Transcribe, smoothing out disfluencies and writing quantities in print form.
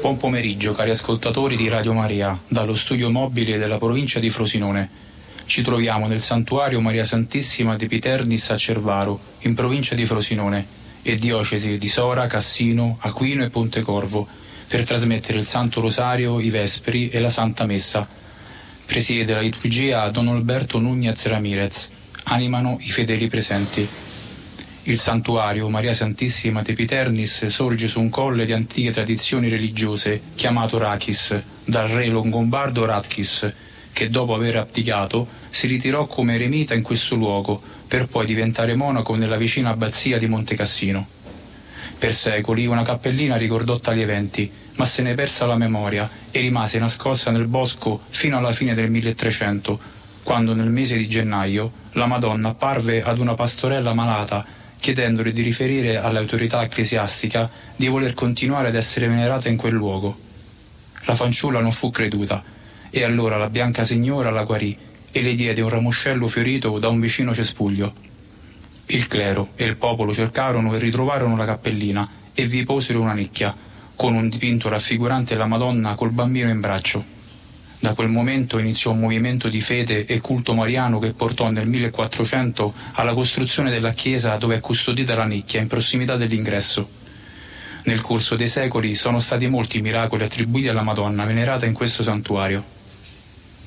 Buon pomeriggio cari ascoltatori di Radio Maria, dallo studio mobile della provincia di Frosinone. Ci troviamo nel santuario Maria Santissima di Piternis a Cervaro, in provincia di Frosinone, e diocesi di Sora, Cassino, Aquino e Pontecorvo, per trasmettere il Santo Rosario, i Vespri e la Santa Messa. Presiede la liturgia Don Alberto Núñez Ramírez. Animano i fedeli presenti. Il santuario Maria Santissima de Piternis sorge su un colle di antiche tradizioni religiose chiamato Rachis, dal re longobardo Ratchis, che dopo aver abdicato si ritirò come eremita in questo luogo per poi diventare monaco nella vicina abbazia di Monte Cassino. Per secoli una cappellina ricordò tali eventi, ma se ne persa la memoria e rimase nascosta nel bosco fino alla fine del 1300, quando nel mese di gennaio la Madonna apparve ad una pastorella malata chiedendole di riferire all'autorità ecclesiastica di voler continuare ad essere venerata in quel luogo. La fanciulla non fu creduta e allora la Bianca Signora la guarì e le diede un ramoscello fiorito da un vicino cespuglio. Il clero e il popolo cercarono e ritrovarono la cappellina e vi posero una nicchia, con un dipinto raffigurante la Madonna col bambino in braccio. Da quel momento iniziò un movimento di fede e culto mariano che portò nel 1400 alla costruzione della chiesa dove è custodita la nicchia in prossimità dell'ingresso. Nel corso dei secoli sono stati molti i miracoli attribuiti alla Madonna venerata in questo santuario.